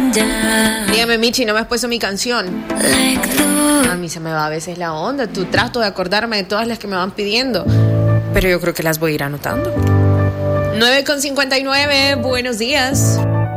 Dígame, Michi, ¿no me has puesto mi canción? A mí se me va a veces la onda. Tú trato de acordarme de todas las que me van pidiendo, pero yo creo que las voy a ir anotando. 9:59, buenos días.